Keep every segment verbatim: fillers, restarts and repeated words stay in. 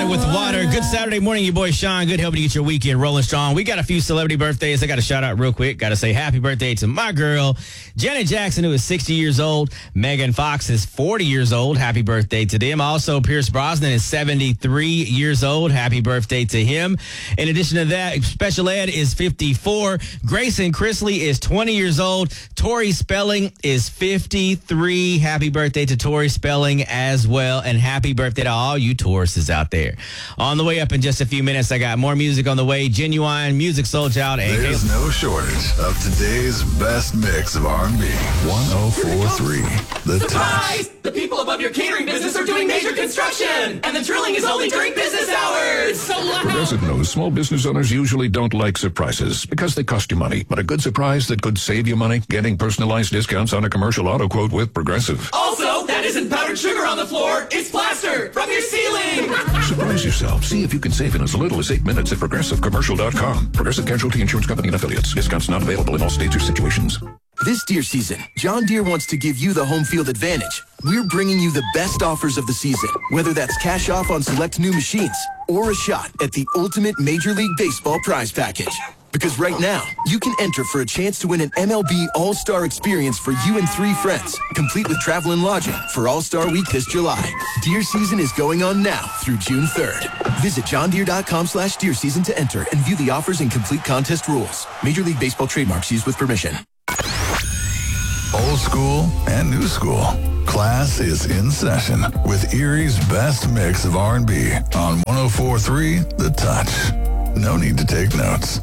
with water. Good Saturday morning, your boy Sean. Good helping you get your weekend rolling strong. We got a few celebrity birthdays. I got to shout out real quick. Got to say happy birthday to my girl, Janet Jackson, who is sixty years old. Megan Fox is forty years old. Happy birthday to them. Also, Pierce Brosnan is seventy-three years old. Happy birthday to him. In addition to that, Special Ed is fifty-four. Grayson Chrisley is twenty years old. Tori Spelling is fifty-three. Happy birthday to Tori Spelling as well. And happy birthday to all you Tauruses out there. On the way up in just a few minutes, I got more music on the way. Genuine Music Soul Child. And there's no shortage of today's best mix of R and B. one oh four point three The Surprise! Touch. The people above your catering business are doing major construction, and the drilling is only during business hours. So loud. Progressive knows small business owners usually don't like surprises because they cost you money. But a good surprise that could save you money? Getting personalized discounts on a commercial auto quote with Progressive. Also, that isn't powdered sugar on the floor. It's plaster from your ceiling. Surprise yourself. See if you can save in as little as eight minutes at Progressive Commercial dot com. Progressive Casualty Insurance Company and Affiliates. Discounts not available in all states or situations. This deer season, John Deere wants to give you the home field advantage. We're bringing you the best offers of the season, whether that's cash off on select new machines or a shot at the ultimate Major League Baseball prize package. Because right now, you can enter for a chance to win an M L B All-Star experience for you and three friends, complete with travel and lodging for All-Star Week this July. Deer season is going on now through June third. Visit john deere dot com slash deer season to enter and view the offers and complete contest rules. Major League Baseball trademarks used with permission. Old school and new school. Class is in session with Erie's best mix of R and B on one oh four point three The Touch. No need to take notes.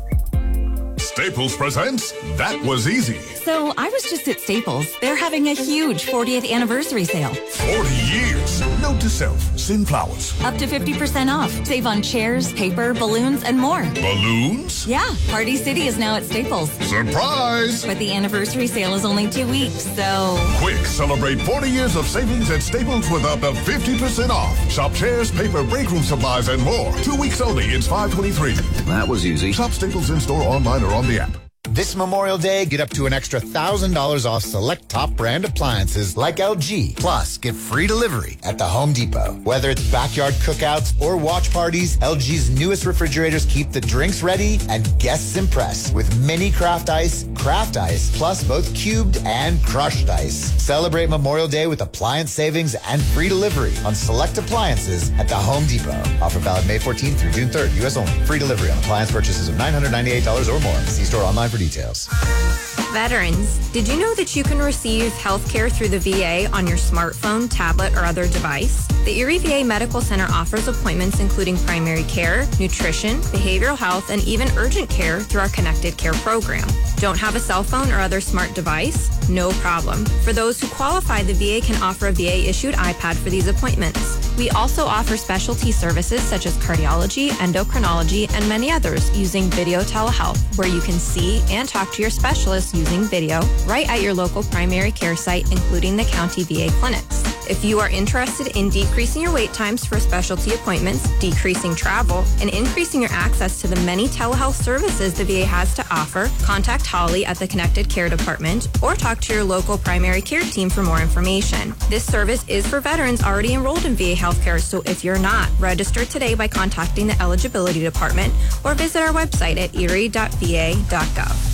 Staples presents That Was Easy. So I was just at Staples. They're having a huge fortieth anniversary sale. forty years. Note to self, send flowers. Up to fifty percent off. Save on chairs, paper, balloons, and more. Balloons? Yeah, Party City is now at Staples. Surprise! But the anniversary sale is only two weeks, so... Quick, celebrate forty years of savings at Staples with up to fifty percent off. Shop chairs, paper, break room supplies, and more. Two weeks only. It's five twenty-three. That was easy. Shop Staples in-store, online, or on the app. This Memorial Day, get up to an extra one thousand dollars off select top brand appliances like L G. Plus, get free delivery at the Home Depot. Whether it's backyard cookouts or watch parties, L G's newest refrigerators keep the drinks ready and guests impressed with mini craft ice, craft ice, plus both cubed and crushed ice. Celebrate Memorial Day with appliance savings and free delivery on select appliances at the Home Depot. Offer valid May fourteenth through June third, U S only. Free delivery on appliance purchases of nine hundred ninety-eight dollars or more. See store online for details. Veterans, did you know that you can receive health care through the V A on your smartphone, tablet, or other device? The Erie V A Medical Center offers appointments including primary care, nutrition, behavioral health, and even urgent care through our Connected Care program. Don't have a cell phone or other smart device? No problem. For those who qualify, the V A can offer a V A-issued iPad for these appointments. We also offer specialty services such as cardiology, endocrinology, and many others using video telehealth, where you can see and talk to your specialists using video right at your local primary care site, including the county V A clinics. If you are interested in decreasing your wait times for specialty appointments, decreasing travel, and increasing your access to the many telehealth services the V A has to offer, contact Holly at the Connected Care Department or talk to your local primary care team for more information. This service is for veterans already enrolled in V A healthcare, so if you're not, register today by contacting the Eligibility Department or visit our website at erie dot v a dot gov.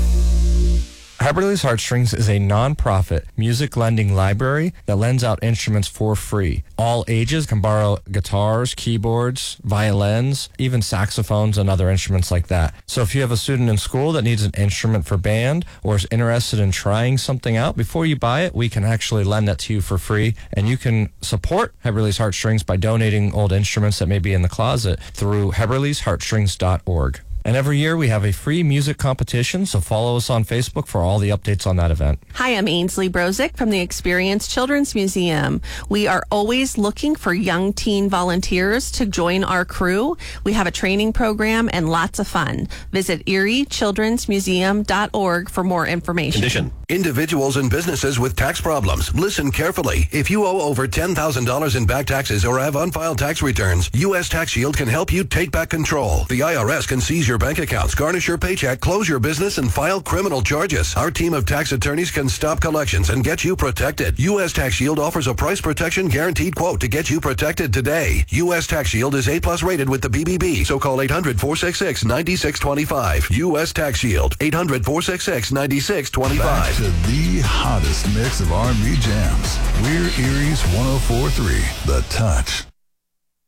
Heberly's Heartstrings is a non-profit music lending library that lends out instruments for free. All ages can borrow guitars, keyboards, violins, even saxophones and other instruments like that. So if you have a student in school that needs an instrument for band or is interested in trying something out, before you buy it, we can actually lend that to you for free. And you can support Heberly's Heartstrings by donating old instruments that may be in the closet through heberlys heartstrings dot org. And every year we have a free music competition, so follow us on Facebook for all the updates on that event. Hi, I'm Ainsley Brozick from the Experience Children's Museum. We are always looking for young teen volunteers to join our crew. We have a training program and lots of fun. Visit erie children's museum dot org for more information. Condition. Individuals and businesses with tax problems, listen carefully. If you owe over ten thousand dollars in back taxes or have unfiled tax returns, U S Tax Shield can help you take back control. The I R S can seize your your bank accounts, garnish your paycheck, close your business, and file criminal charges. Our team of tax attorneys can stop collections and get you protected. U S Tax Shield offers a price protection guaranteed quote to get you protected today. U S Tax Shield is A plus rated with the B B B, so call eight hundred, four six six, nine six two five. U S Tax Shield, eight hundred, four six six, nine six two five. Back to the hottest mix of R and B jams. We're Erie's one oh four point three, The Touch.